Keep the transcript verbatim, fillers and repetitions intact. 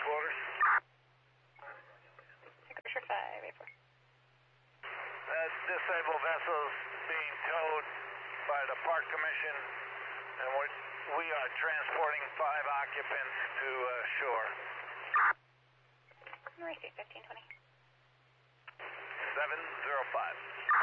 quarters. Fisher five, eight four. That disabled vessel is being towed by the Park Commission, and we're, we are transporting five occupants to uh, shore. Receive fifteen twenty. seven zero five.